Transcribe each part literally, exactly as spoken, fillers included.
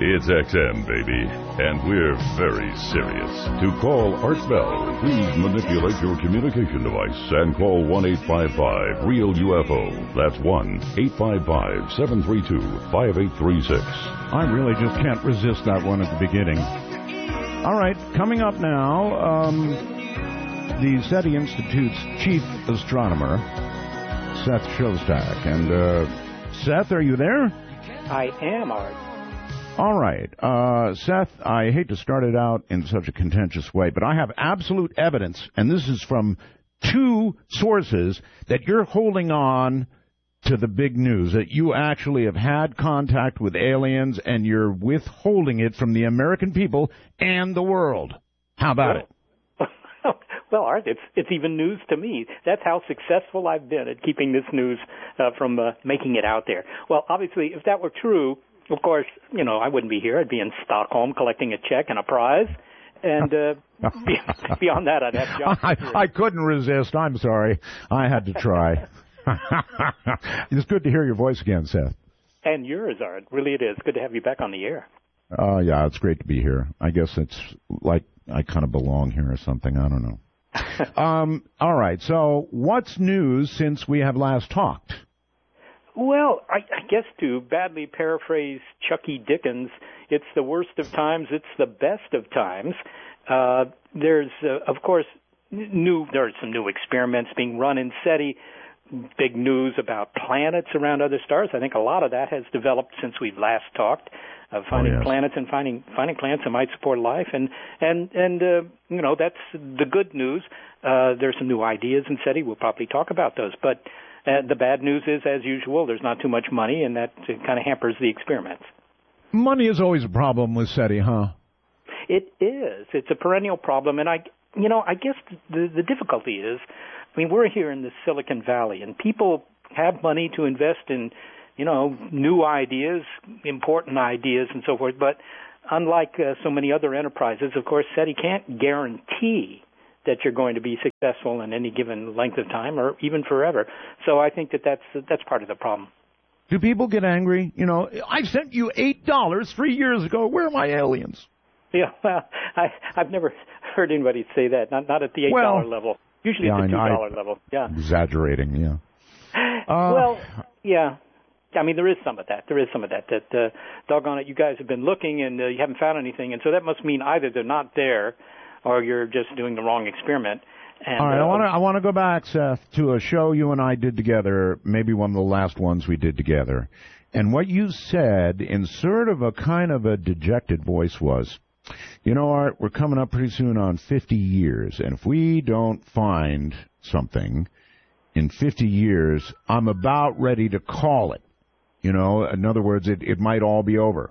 It's X M, baby, and we're very serious. To call Art Bell, please manipulate your communication device and call one eight five five real U F O. That's one eight five five, seven three two, five eight three six. I really just can't resist that one at the beginning. All right, coming up now, um, the SETI Institute's chief astronomer, Seth Shostak. And, uh, Seth, are you there? I am, Art. All right. Uh, Seth, I hate to start it out in such a contentious way, but I have absolute evidence, and this is from two sources, that you're holding on to the big news, that you actually have had contact with aliens and you're withholding it from the American people and the world. How about it? Well, Art, it's it's even news to me. That's how successful I've been at keeping this news uh, from uh, making it out there. Well, obviously, if that were true, of course, you know, I wouldn't be here. I'd be in Stockholm collecting a check and a prize. And uh, beyond that, I'd have jobs. I, I couldn't resist. I'm sorry. I had to try. It's good to hear your voice again, Seth. And yours, Art. Really it is. Good to have you back on the air. Oh, uh, yeah, it's great to be here. I guess it's like I kind of belong here or something. I don't know. um, all right. So what's news since we have last talked? Well, I, I guess to badly paraphrase Chucky Dickens, it's the worst of times, it's the best of times. Uh, there's, uh, of course, new. There are some new experiments being run in SETI. Big news about planets around other stars. I think a lot of that has developed since we've last talked. Uh, finding oh, yes. planets and finding finding planets that might support life, and and and uh, you know that's the good news. Uh, there's some new ideas in SETI. We'll probably talk about those, but uh, the bad news is, as usual, there's not too much money, and that uh, kind of hampers the experiments. Money is always a problem with SETI, huh? It is. It's a perennial problem, and I, you know, I guess the the difficulty is, I mean, we're here in the Silicon Valley, and people have money to invest in, you know, new ideas, important ideas, and so forth. But unlike uh, so many other enterprises, of course, SETI can't guarantee that you're going to be successful in any given length of time or even forever. So I think that that's that's part of the problem. Do people get angry? You know, I sent you eight dollars three years ago. Where are my aliens? Yeah, well, I, I've never heard anybody say that. Not not at the eight dollar well, level. Usually yeah, at the two dollar I, level. Yeah. Exaggerating. Yeah. Uh, well, yeah. I mean, there is some of that. There is some of that. That, uh, doggone it, you guys have been looking and uh, you haven't found anything. And so that must mean either they're not there or you're just doing the wrong experiment. And, all right, uh, I want to I want to go back, Seth, to a show you and I did together, maybe one of the last ones we did together. And what you said in sort of a kind of a dejected voice was, you know, Art, we're coming up pretty soon on fifty years, and if we don't find something in fifty years, I'm about ready to call it. You know, in other words, it, it might all be over.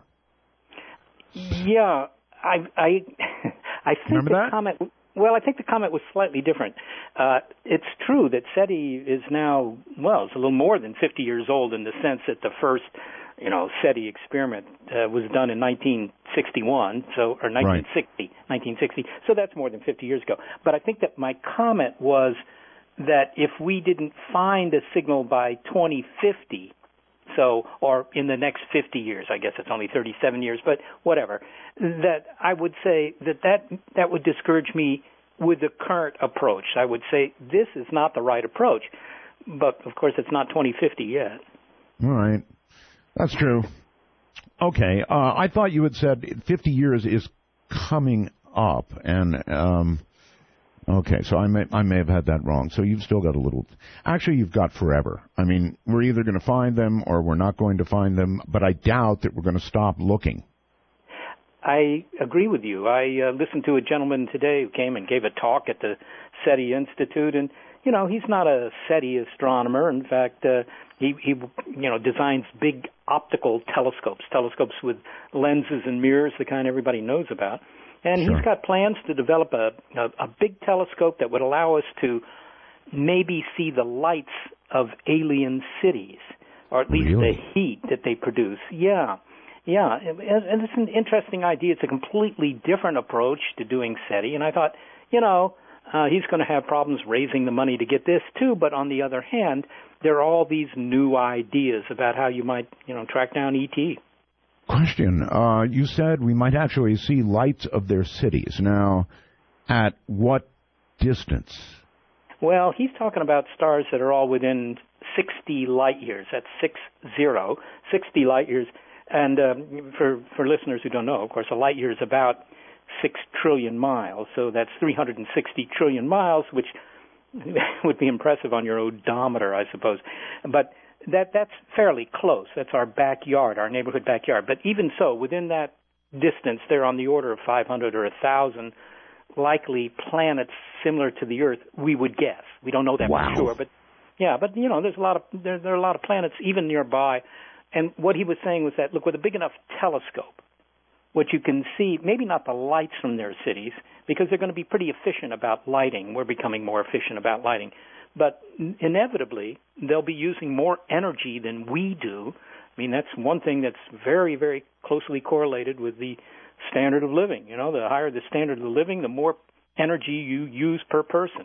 Yeah, I I I think Remember the that? comment. Well, I think the comment was slightly different. Uh, it's true that SETI is now, well, it's a little more than fifty years old in the sense that the first, you know, SETI experiment uh, was done in nineteen sixty-one, so or nineteen sixty, right. nineteen sixty. So that's more than fifty years ago. But I think that my comment was that if we didn't find a signal by twenty fifty, so, or in the next fifty years, I guess it's only thirty-seven years, but whatever, that I would say that that, that would discourage me with the current approach. I would say this is not the right approach, but of course it's not twenty fifty yet. All right. That's true. Okay. Uh, I thought you had said fifty years is coming up, and um, okay, so I may I may have had that wrong. So you've still got a little. Actually, you've got forever. I mean, we're either going to find them or we're not going to find them, but I doubt that we're going to stop looking. I agree with you. I uh, listened to a gentleman today who came and gave a talk at the SETI Institute, and you know he's not a SETI astronomer. In fact, uh, he he you know designs big optical telescopes, telescopes with lenses and mirrors, the kind everybody knows about. And Sure. he's got plans to develop a, a, a big telescope that would allow us to maybe see the lights of alien cities, or at least Really? the heat that they produce. Yeah, yeah. And, and it's an interesting idea. It's a completely different approach to doing SETI. And I thought, you know, uh, he's going to have problems raising the money to get this too. But on the other hand, there are all these new ideas about how you might, you know, track down E T. Question. Uh, you said we might actually see lights of their cities. Now, at what distance? Well, he's talking about stars that are all within sixty light years. That's six zero, sixty light years. And um, for for listeners who don't know, of course, a light year is about six trillion miles. So that's three hundred sixty trillion miles, which would be impressive on your odometer, I suppose. But that that's fairly close. That's our backyard, our neighborhood backyard. But even so, within that distance, they're on the order of five hundred or one thousand likely planets similar to the Earth, we would guess. We don't know that wow. for sure. But, yeah, but, you know, there's a lot of there, there are a lot of planets even nearby. And what he was saying was that, look, with a big enough telescope, what you can see, maybe not the lights from their cities, because they're going to be pretty efficient about lighting. We're becoming more efficient about lighting. But inevitably, they'll be using more energy than we do. I mean, that's one thing that's very, very closely correlated with the standard of living. You know, the higher the standard of living, the more energy you use per person.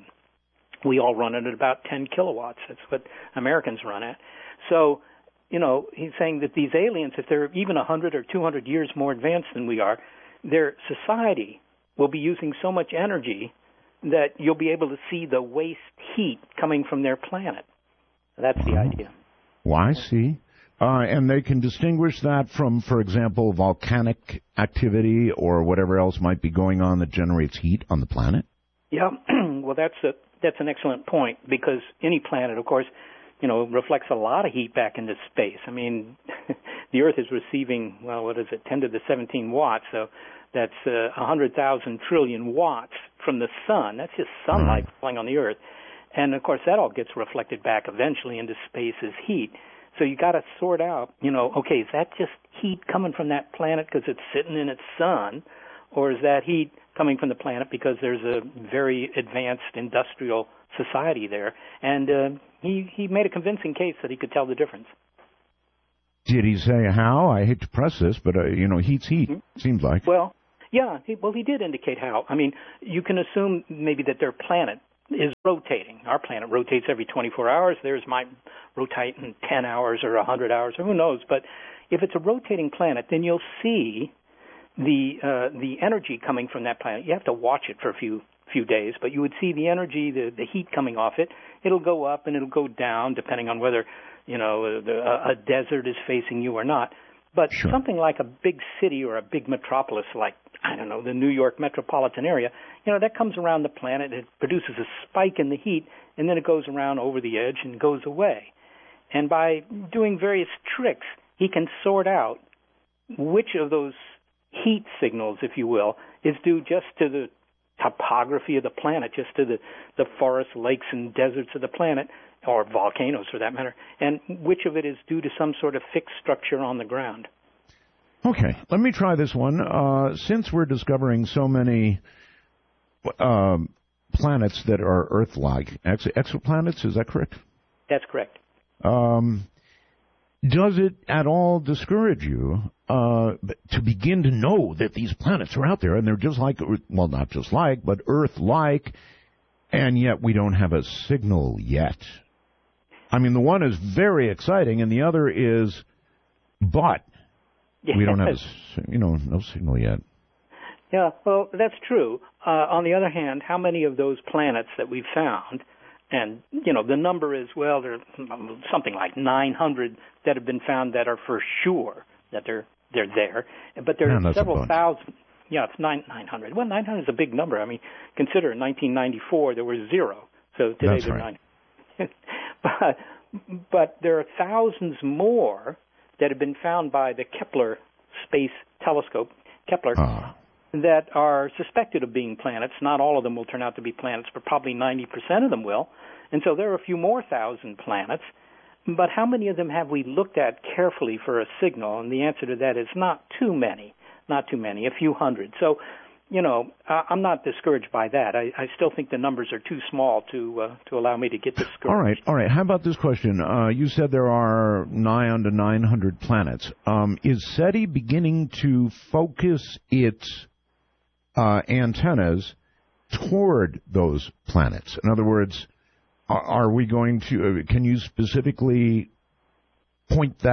We all run at about ten kilowatts. That's what Americans run at. So, you know, he's saying that these aliens, if they're even one hundred or two hundred years more advanced than we are, their society will be using so much energy that you'll be able to see the waste heat coming from their planet. That's the idea. Well, I see. Uh, and they can distinguish that from, for example, volcanic activity or whatever else might be going on that generates heat on the planet? Yeah, well, that's a, that's an excellent point, because any planet, of course, you know, reflects a lot of heat back into space. I mean, the Earth is receiving, well, what is it, ten to the seventeen watts, so that's uh, one hundred thousand trillion watts from the sun. That's just sunlight mm. falling on the Earth. And, of course, that all gets reflected back eventually into space as heat. So you got to sort out, you know, okay, is that just heat coming from that planet because it's sitting in its sun, or is that heat coming from the planet because there's a very advanced industrial society there? And uh, he, he made a convincing case that he could tell the difference. Did he say how? I hate to press this, but, uh, you know, heat's heat, mm-hmm. seems like. Well, yeah, he, well, he did indicate how. I mean, you can assume maybe that their planet is rotating. Our planet rotates every twenty-four hours. Theirs might rotate in ten hours or one hundred hours, or who knows. But if it's a rotating planet, then you'll see the uh, the energy coming from that planet. You have to watch it for a few few days, but you would see the energy, the, the heat coming off it. It'll go up and it'll go down depending on whether, you know, the, a, a desert is facing you or not. But sure. something like a big city or a big metropolis like, I don't know, the New York metropolitan area, you know, that comes around the planet, it produces a spike in the heat, and then it goes around over the edge and goes away. And by doing various tricks, he can sort out which of those heat signals, if you will, is due just to the topography of the planet, just to the, the forests, lakes, and deserts of the planet, or volcanoes for that matter, and which of it is due to some sort of fixed structure on the ground. Okay, let me try this one. Uh, since we're discovering so many um, planets that are Earth-like, ex- exoplanets, is that correct? That's correct. Um, does it at all discourage you uh, to begin to know that these planets are out there and they're just like, well, not just like, but Earth-like, and yet we don't have a signal yet? I mean, the one is very exciting, and the other is, but we don't have, a, you know, no signal yet. Yeah, well, that's true. Uh, on the other hand, how many of those planets that we've found, and, you know, the number is, well, there's something like nine hundred that have been found that are for sure that they're they're there, but there Man, are several thousand. Yeah, it's nine nine hundred. Well, nine hundred is a big number. I mean, consider in nineteen ninety-four there were zero, so today that's there are right. nine. but but there are thousands more that have been found by the Kepler Space Telescope, Kepler, uh. that are suspected of being planets. Not all of them will turn out to be planets, but probably ninety percent of them will. And so there are a few more thousand planets. But how many of them have we looked at carefully for a signal? And the answer to that is not too many, not too many, a few hundred. So, you know, I'm not discouraged by that. I, I still think the numbers are too small to uh, to allow me to get discouraged. All right, all right. How about this question? Uh, you said there are nigh on to nine hundred planets. Um, is SETI beginning to focus its uh, antennas toward those planets? In other words, are, are we going to? Uh, can you specifically point that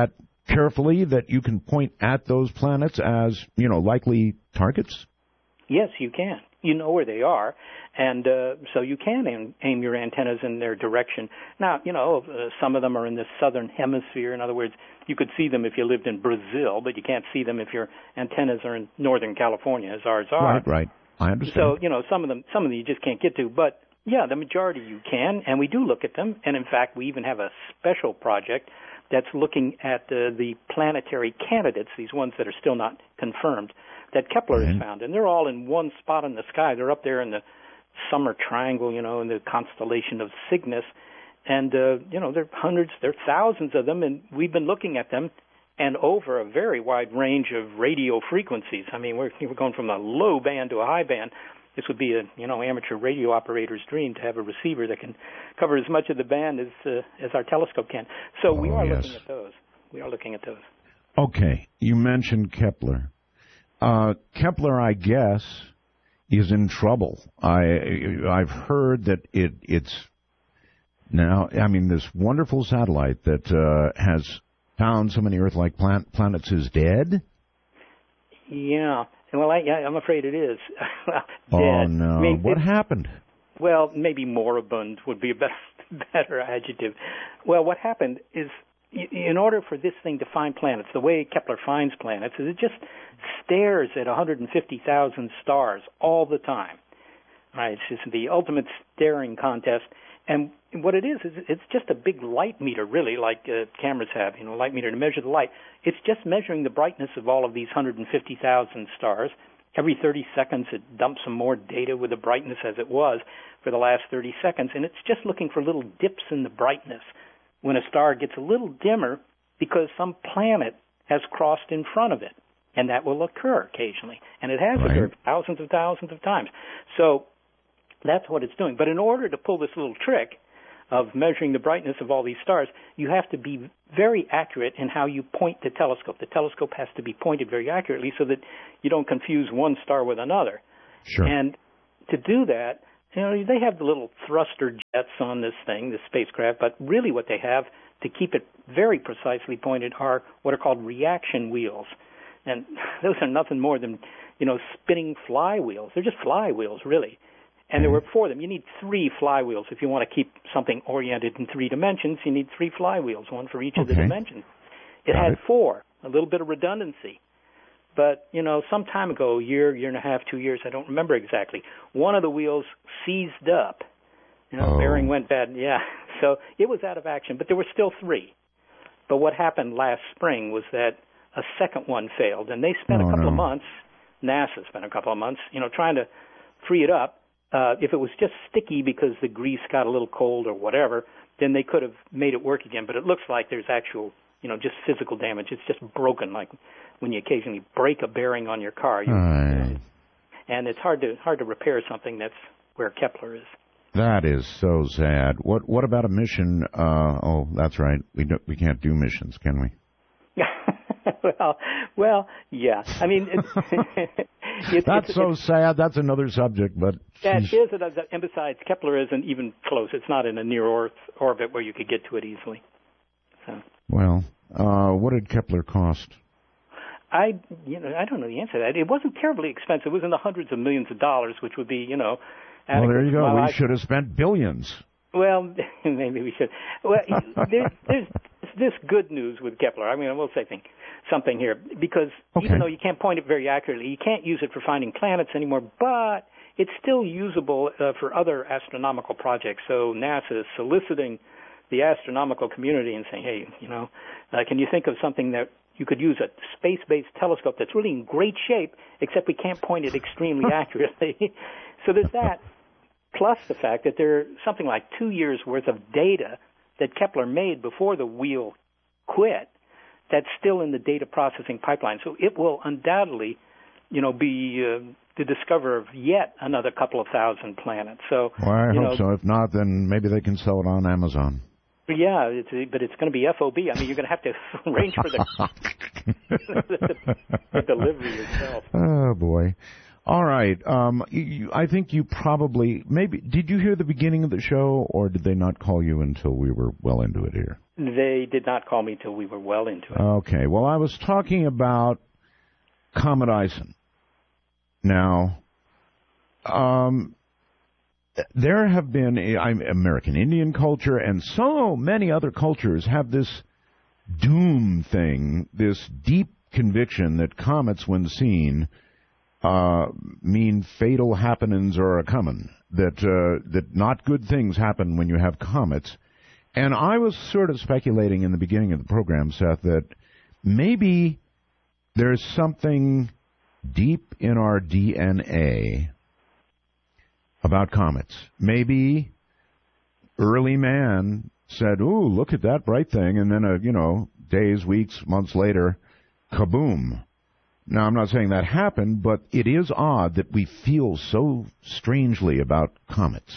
carefully that you can point at those planets as, you know, likely targets? Yes, you can. You know where they are, and uh, so you can aim, aim your antennas in their direction. Now, you know, uh, some of them are in the southern hemisphere. In other words, you could see them if you lived in Brazil, but you can't see them if your antennas are in Northern California, as ours are. Right, right. I understand. So, you know, some of them, some of them you just can't get to, but yeah, the majority you can, and we do look at them. And in fact, we even have a special project that's looking at uh, the planetary candidates, these ones that are still not confirmed, that Kepler mm-hmm. has found. And they're all in one spot in the sky. They're up there in the summer triangle, you know, in the constellation of Cygnus. And, uh, you know, there are hundreds, there are thousands of them, and we've been looking at them and over a very wide range of radio frequencies. I mean, we're, we're going from a low band to a high band. This would be a, you know, amateur radio operator's dream to have a receiver that can cover as much of the band as uh, as our telescope can. So oh, we are yes. looking at those. We are looking at those. Okay, you mentioned Kepler. Uh, Kepler, I guess, is in trouble. I I've heard that it it's now. I mean, this wonderful satellite that uh, has found so many Earth-like plan- planets is dead. Yeah. Well, I, I'm afraid it is. Dead. Oh, no. I mean, what it, happened? Well, maybe moribund would be a better, better adjective. Well, what happened is, in order for this thing to find planets, the way Kepler finds planets is it just stares at one hundred fifty thousand stars all the time. Right? It's just the ultimate staring contest. And what it is, is it's just a big light meter, really, like uh, cameras have, you know, light meter to measure the light. It's just measuring the brightness of all of these one hundred fifty thousand stars. Every thirty seconds, it dumps some more data with the brightness as it was for the last thirty seconds, and it's just looking for little dips in the brightness when a star gets a little dimmer because some planet has crossed in front of it, and that will occur occasionally, and it has right. occurred thousands and thousands of times. So that's what it's doing. But in order to pull this little trick of measuring the brightness of all these stars, you have to be very accurate in how you point the telescope. The telescope has to be pointed very accurately so that you don't confuse one star with another. Sure. And to do that, you know, they have the little thruster jets on this thing, this spacecraft, but really what they have to keep it very precisely pointed are what are called reaction wheels. And those are nothing more than, you know, spinning flywheels. They're just flywheels, really. And there were four of them. You need three flywheels. If you want to keep something oriented in three dimensions, you need three flywheels, one for each okay. of the dimensions. It Got had it. four, a little bit of redundancy. But, you know, some time ago, a year, year and a half, two years, I don't remember exactly, one of the wheels seized up. You know, oh. bearing went bad. Yeah, so it was out of action, but there were still three. But what happened last spring was that a second one failed, and they spent oh, a couple no. of months, NASA spent a couple of months, you know, trying to free it up. Uh, if it was just sticky because the grease got a little cold or whatever, then they could have made it work again. But it looks like there's actual, you know, just physical damage. It's just broken, like when you occasionally break a bearing on your car. You, Aye. and it's hard to hard to repair something that's where Kepler is. That is so sad. What what about a mission? Uh, oh, that's right. We don't, we can't do missions, can we? well, well, yeah. I mean, it's, it's, that's it's, so it's, sad. That's another subject, but that geez. is, and besides, Kepler isn't even close. It's not in a near Earth orbit where you could get to it easily. So. Well, uh, what did Kepler cost? I, you know, I don't know the answer to that. It wasn't terribly expensive. It was in the hundreds of millions of dollars, which would be, you know. Well, there you go. We life. should have spent billions. Well, maybe we should. Well, there, there's this good news with Kepler. I mean, I will say thing, something here, because okay. even though you can't point it very accurately, you can't use it for finding planets anymore, but it's still usable uh, for other astronomical projects. So NASA is soliciting the astronomical community and saying, hey, you know, uh, can you think of something that you could use a space-based telescope that's really in great shape, except we can't point it extremely accurately. So there's that, plus the fact that there's something like two years' worth of data that Kepler made before the wheel quit that's still in the data processing pipeline. So it will undoubtedly, you know, be uh, the discoverer of yet another couple of thousand planets. So, well, I you hope know, so. If not, then maybe they can sell it on Amazon. Yeah, it's, but it's going to be F O B. I mean, you're going to have to arrange for the, the, the delivery yourself. Oh, boy. All right. Um, you, I think you probably, maybe, did you hear the beginning of the show, or did they not call you until we were well into it here? They did not call me till we were well into it. Okay. Well, I was talking about Comet Ison. Now, um, there have been, I'm American Indian culture, and so many other cultures have this doom thing, this deep conviction that comets, when seen, uh, mean fatal happenings are a comin', that, uh, that not good things happen when you have comets. And I was sort of speculating in the beginning of the program, Seth, that maybe there's something deep in our D N A about comets. Maybe early man said, ooh, look at that bright thing, and then, uh, you know, days, weeks, months later, kaboom. Now, I'm not saying that happened, but it is odd that we feel so strangely about comets.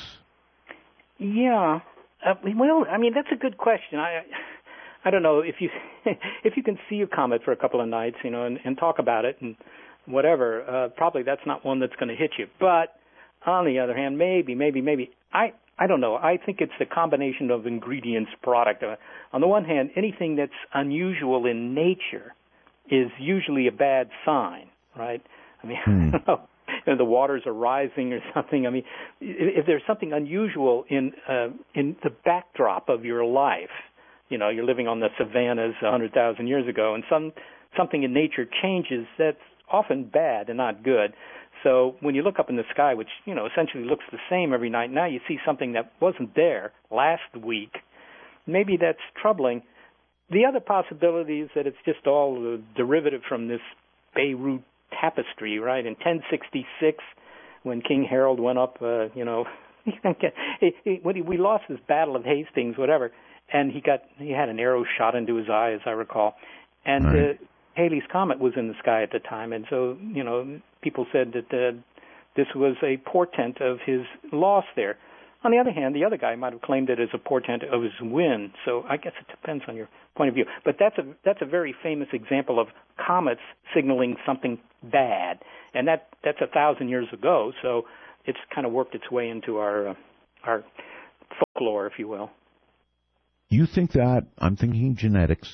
Yeah. Uh, well, I mean, that's a good question. I I don't know if you if you can see a comet for a couple of nights, you know, and, and talk about it and whatever, uh, probably that's not one that's going to hit you. But on the other hand, maybe, maybe, maybe. I, I don't know. I think it's the combination of ingredients product. Uh, on the one hand, anything that's unusual in nature is usually a bad sign, right? I mean, hmm. I don't know. You know, the waters are rising or something. I mean, if, if there's something unusual in uh, in the backdrop of your life, you know, you're living on the savannas a hundred thousand years ago, and some something in nature changes, that's often bad and not good. So when you look up in the sky, which, you know, essentially looks the same every night, now you see something that wasn't there last week, maybe that's troubling. The other possibility is that it's just all a derivative from this Beirut tapestry, right? In ten sixty-six, when King Harold went up, uh, you know, he, he, when he, we lost this Battle of Hastings, whatever, and he got he had an arrow shot into his eye, as I recall, and right. uh, Halley's Comet was in the sky at the time, and so, you know, people said that uh, this was a portent of his loss there. On the other hand, the other guy might have claimed it as a portent of his win, so I guess it depends on your point of view. But that's a that's a very famous example of comets signaling something bad, and that that's a thousand years ago, so it's kind of worked its way into our uh, our folklore, if you will. You think that? I'm thinking genetics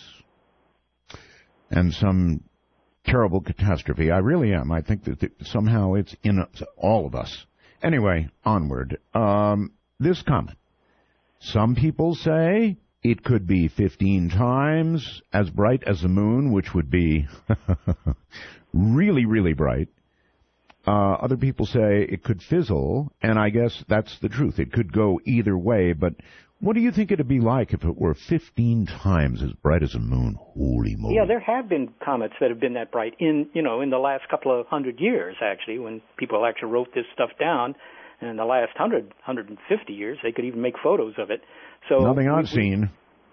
and some terrible catastrophe. I really am. I think that somehow it's in all of us. Anyway, onward. Um, this comet. Some people say it could be fifteen times as bright as the moon, which would be really, really bright. Uh, other people say it could fizzle, and I guess that's the truth. It could go either way, but what do you think it would be like if it were fifteen times as bright as a moon? Holy moly. Yeah, there have been comets that have been that bright in, you know, in the last couple of hundred years, actually, when people actually wrote this stuff down. And in the last hundred, hundred and fifty years, they could even make photos of it. So nothing I've we, seen.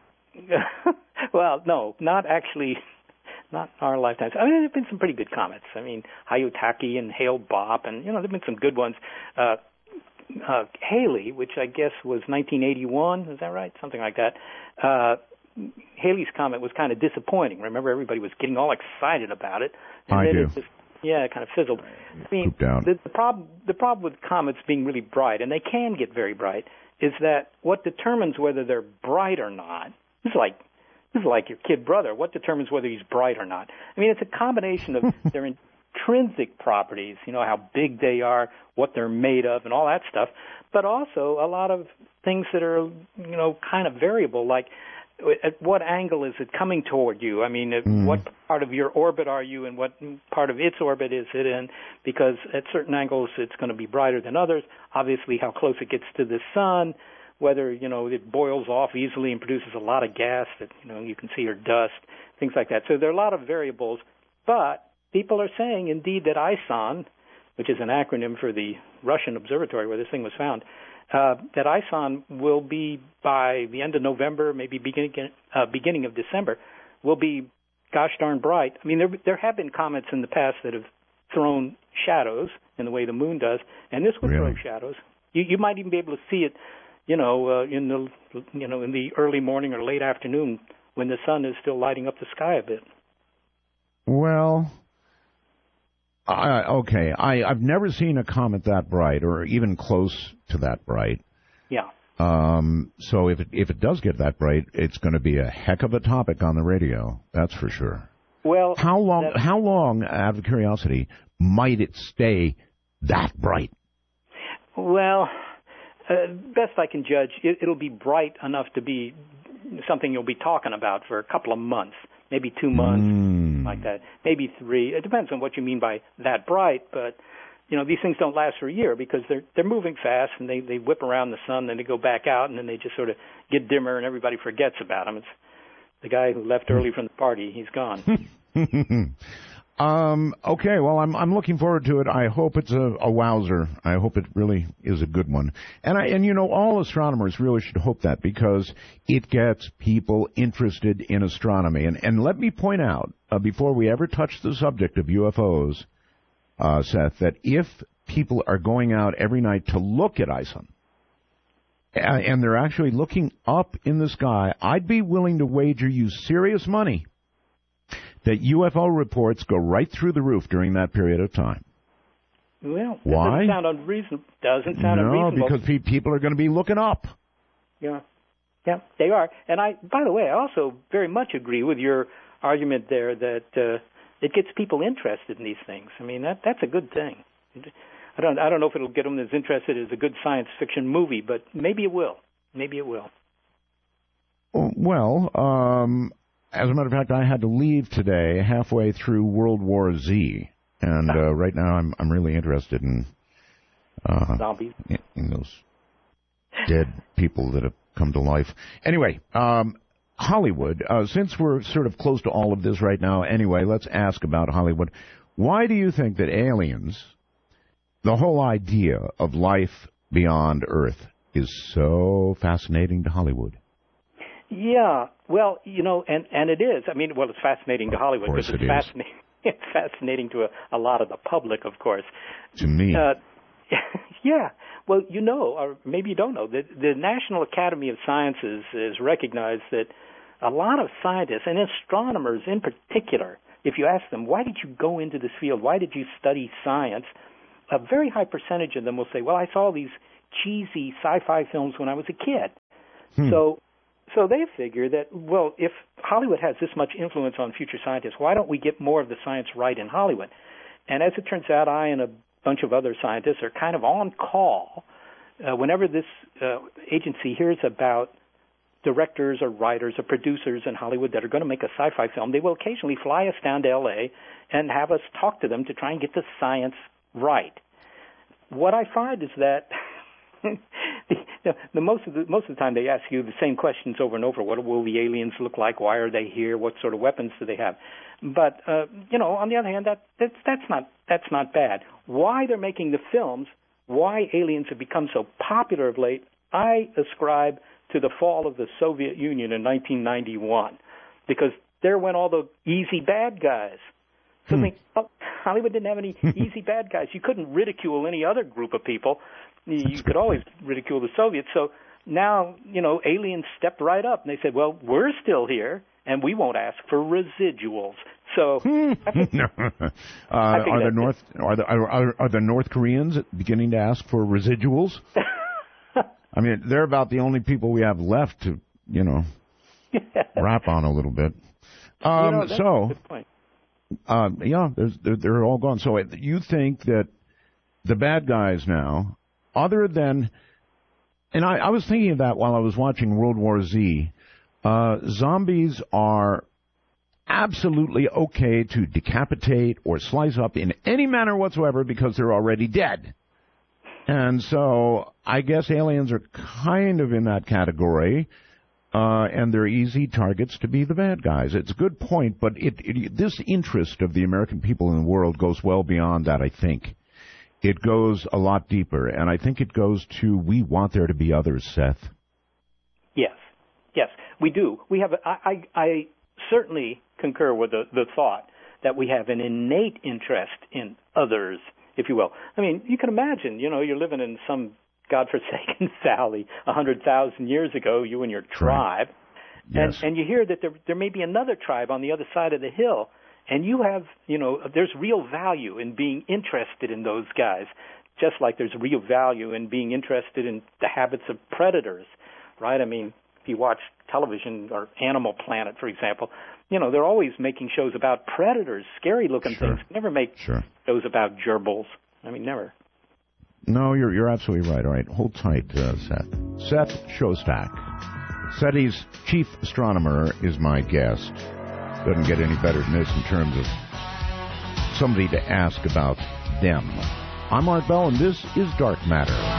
Well, no, not actually, not our lifetimes. I mean, there have been some pretty good comets. I mean, Hyakutake and Hale-Bopp, and, you know, there have been some good ones. Uh, Uh, Halley, which I guess was nineteen eighty-one, is that right? Something like that. Uh, Halley's Comet was kind of disappointing. Remember, everybody was getting all excited about it. And I then do. It just, yeah, it kind of fizzled. I mean, down. the, the problem the problem with comets being really bright, and they can get very bright, is that what determines whether they're bright or not, this is like this is like your kid brother. What determines whether he's bright or not? I mean, it's a combination of their intrinsic properties, you know, how big they are, what they're made of, and all that stuff, but also a lot of things that are, you know, kind of variable, like at what angle is it coming toward you? I mean, mm. what part of your orbit are you, and what part of its orbit is it in? Because at certain angles it's going to be brighter than others. Obviously, how close it gets to the sun, whether, you know, it boils off easily and produces a lot of gas that, you know, you can see, or dust, things like that. So there are a lot of variables, but people are saying, indeed, that ISON, which is an acronym for the Russian observatory where this thing was found, uh, that ISON will be, by the end of November, maybe beginning uh, beginning of December, will be gosh darn bright. I mean, there there have been comets in the past that have thrown shadows in the way the moon does, and this would really? throw shadows. You, you might even be able to see it, you know, uh, in the you know in the early morning or late afternoon when the sun is still lighting up the sky a bit. Well, Uh, okay, I, I've never seen a comet that bright, or even close to that bright. Yeah. Um, so if it, if it does get that bright, it's going to be a heck of a topic on the radio. That's for sure. Well, how long? That, how long, out of curiosity, might it stay that bright? Well, uh, best I can judge, it, it'll be bright enough to be something you'll be talking about for a couple of months, maybe two months, mm. like that, maybe three. It depends on what you mean by that bright, but you know, these things don't last for a year because they're they're moving fast and they they whip around the sun, then they go back out, and then they just sort of get dimmer and everybody forgets about them. It's the guy who left early from the party; he's gone. um. Okay. Well, I'm I'm looking forward to it. I hope it's a, a wowzer. I hope it really is a good one. And I and you know, all astronomers really should hope that because it gets people interested in astronomy. And and let me point out uh, before we ever touch the subject of U F Os. Uh, Seth, that if people are going out every night to look at ISON, and, and they're actually looking up in the sky, I'd be willing to wager you serious money that U F O reports go right through the roof during that period of time. Well, that why? Doesn't sound unreasonable. Doesn't sound no, unreasonable. No, because pe- people are going to be looking up. Yeah, yeah, they are. And I, by the way, I also very much agree with your argument there that. Uh, It gets people interested in these things. I mean, that that's a good thing. I don't I don't know if it'll get them as interested as a good science fiction movie, but maybe it will. Maybe it will. Well, um, as a matter of fact, I had to leave today halfway through World War Z, and uh, right now I'm I'm really interested in uh, zombies, in, in those dead people that have come to life. Anyway. Um, Hollywood, uh, since we're sort of close to all of this right now, anyway, let's ask about Hollywood. Why do you think that aliens, the whole idea of life beyond Earth, is so fascinating to Hollywood? Yeah, well, you know, and, and it is. I mean, well, it's fascinating to Hollywood because it's it fascinating. It's fascinating to a, a lot of the public, of course. To me. Uh, yeah. Well, you know, or maybe you don't know, that the National Academy of Sciences has recognized that a lot of scientists, and astronomers in particular, if you ask them, why did you go into this field? Why did you study science? A very high percentage of them will say, well, I saw these cheesy sci-fi films when I was a kid. Hmm. So so they figure that, well, if Hollywood has this much influence on future scientists, why don't we get more of the science right in Hollywood? And as it turns out, I and a bunch of other scientists are kind of on call uh, whenever this uh, agency hears about directors or writers or producers in Hollywood that are going to make a sci-fi film. They will occasionally fly us down to L A and have us talk to them to try and get the science right. What I find is that the, the most of the most of the time they ask you the same questions over and over. What will the aliens look like? Why are they here? What sort of weapons do they have? But uh, you know, on the other hand, that that's that's not that's not bad. Why they're making the films? Why aliens have become so popular of late? I ascribe to the fall of the Soviet Union in nineteen ninety-one, because there went all the easy bad guys. So hmm. I think, oh, Hollywood didn't have any easy bad guys. You couldn't ridicule any other group of people. You could always ridicule the Soviets. So now, you know, aliens stepped right up and they said, well, we're still here and we won't ask for residuals. So I think, uh, I think are the North are the are, are the North Koreans beginning to ask for residuals? I mean, they're about the only people we have left to, you know, rap on a little bit. Um, you know, that's so, a good point. Uh, yeah, they're, they're all gone. So you think that the bad guys now, other than, and I, I was thinking of that while I was watching World War Z, uh, zombies are absolutely okay to decapitate or slice up in any manner whatsoever because they're already dead. And so I guess aliens are kind of in that category, uh, and they're easy targets to be the bad guys. It's a good point, but it, it, this interest of the American people in the world goes well beyond that, I think. It goes a lot deeper, and I think it goes to we want there to be others, Seth. Yes, yes, we do. We have. I, I, I certainly concur with the, the thought that we have an innate interest in others, if you will. I mean, you can imagine, you know, you're living in some godforsaken valley a hundred thousand years ago, you and your tribe, right. Yes. and, and you hear that there, there may be another tribe on the other side of the hill, And you have, you know, there's real value in being interested in those guys, just like there's real value in being interested in the habits of predators, right? I mean, if you watch television or Animal Planet, for example, you know, they're always making shows about predators, scary-looking Sure. things. Never make Sure. shows about gerbils. I mean, never. No, you're you're absolutely right. All right, hold tight, uh, Seth. Seth Shostak, SETI's chief astronomer, is my guest. Doesn't get any better than this in terms of somebody to ask about them. I'm Art Bell, and this is Dark Matter.